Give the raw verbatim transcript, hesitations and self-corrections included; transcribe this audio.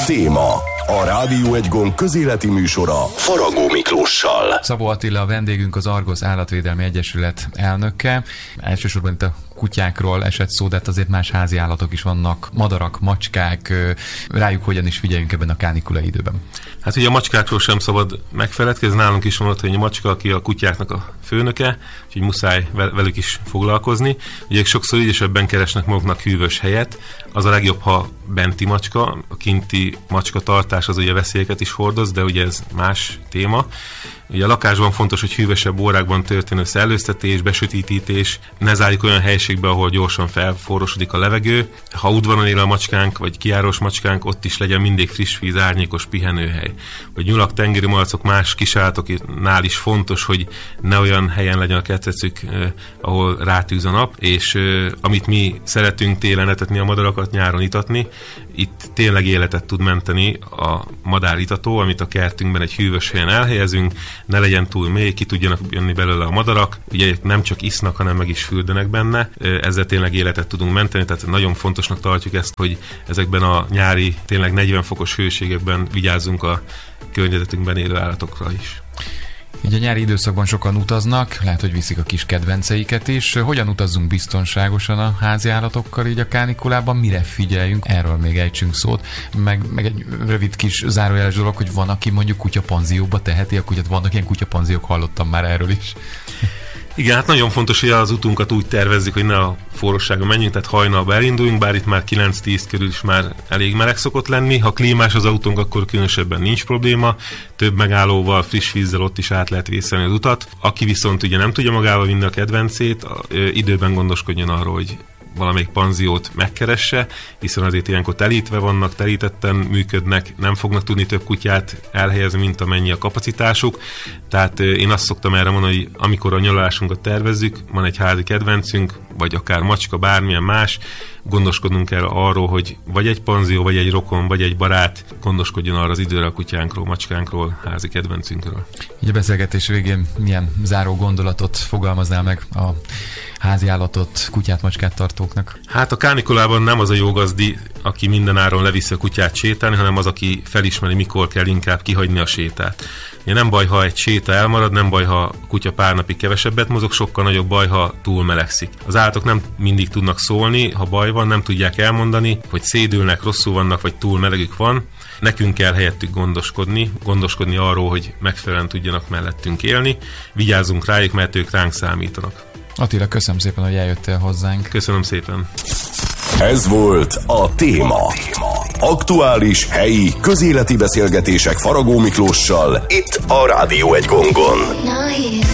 Téma. A Rádió egy gomb közéleti műsora Faragó Miklóssal. Szabó Attila a vendégünk, az Argosz Állatvédelmi Egyesület elnöke. Elsősorban itt a kutyákról esett szó, de azért más házi állatok is vannak, madarak, macskák. Rájuk hogyan is figyeljünk ebben a kánikulai időben? Hát ugye a macskákról sem szabad megfeledkezni, nálunk is mondott, hogy a macska, aki a kutyáknak a főnöke, úgyhogy muszáj velük is foglalkozni. Ugye sokszor ügyesebben keresnek maguknak hűvös helyet, az a legjobb, ha benti macska, a kinti macska tartás az ugye veszélyeket is hordoz, de ugye ez más téma. Ugye a lakásban fontos, hogy hűvösebb órákban történő szellőztetés, besötítítés, ne zárjuk olyan helységbe, ahol gyorsan felforrosodik a levegő. Ha udvaron él a macskánk, vagy kijárós macskánk, ott is legyen mindig friss víz, árnyékos pihenőhely. Vagy nyulak, tengeri malacok, más kisállatoknál is fontos, hogy ne olyan helyen legyen a ketrecük, eh, ahol rátűz a nap, és eh, amit mi szeretünk télen etetni a madarakat, nyáron itatni, itt tényleg életet tud menteni a madáritató, amit a kertünkben egy hűvös helyen elhelyezünk, ne legyen túl mély, ki tudjanak jönni belőle a madarak, ugye nem csak isznak, hanem meg is fürdenek benne, ezzel tényleg életet tudunk menteni, tehát nagyon fontosnak tartjuk ezt, hogy ezekben a nyári, tényleg negyven fokos hőségekben vigyázzunk a környezetünkben élő állatokra is. Így a nyári időszakban sokan utaznak, lehet, hogy viszik a kis kedvenceiket is. Hogyan utazzunk biztonságosan a házi állatokkal így a kánikulában? Mire figyeljünk? Erről még ejtsünk szót. Meg, meg egy rövid kis zárójeles dolog, hogy van, aki mondjuk kutyapanzióba teheti a kutyát. Vannak ilyen kutyapanziók, hallottam már erről is. Igen, hát nagyon fontos, hogy az utunkat úgy tervezzük, hogy ne a forrosságon menjünk, tehát hajnalba elinduljunk, bár itt már kilenc-tíz körül is már elég meleg szokott lenni. Ha klímás az autónk, akkor különösebben nincs probléma. Több megállóval, friss vízzel ott is át lehet vészelni az utat. Aki viszont ugye nem tudja magával vinni a kedvencét, időben gondoskodjon arról, hogy valamelyik panziót megkeresse, hiszen azért ilyenkor telítve vannak, telítetten működnek, nem fognak tudni több kutyát elhelyezni, mint amennyi a kapacitásuk. Tehát én azt szoktam erre mondani, hogy amikor a nyaralásunkat tervezzük, van egy házi kedvencünk, vagy akár macska, bármilyen más, gondoskodnunk kell arról, hogy vagy egy panzió, vagy egy rokon, vagy egy barát gondoskodjon arra az időre a kutyánkról, macskánkról, házi kedvencünkről. Így a beszélgetés végén milyen záró gondolatot fogalmaznál meg a házi állatot, kutyát, macskát tartóknak? Hát a kánikulában nem az a jó gazdi, aki mindenáron leviszi a kutyát sétálni, hanem az, aki felismeri, mikor kell inkább kihagyni a sétát. Ugye nem baj, ha egy séta elmarad, nem baj, ha a kutya pár napig kevesebbet mozog, sokkal nagyobb baj, ha túl melegszik. Az állatok nem mindig tudnak szólni, ha baj van, nem tudják elmondani, hogy szédülnek, rosszul vannak, vagy túl melegük van. Nekünk kell helyettük gondoskodni, gondoskodni arról, hogy megfelelően tudjanak mellettünk élni. Vigyázzunk rájuk, mert ők ránk számítanak. Attila, köszönöm szépen, hogy eljöttél hozzánk. Köszönöm szépen. Ez volt a Téma. Aktuális, helyi, közéleti beszélgetések Faragó Miklóssal itt a Rádió egy gombon.